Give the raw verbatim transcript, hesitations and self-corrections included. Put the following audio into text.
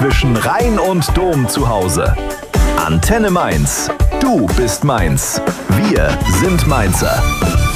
zwischen Rhein und Dom zu Hause. Antenne Mainz. Du bist Mainz. Wir sind Mainzer.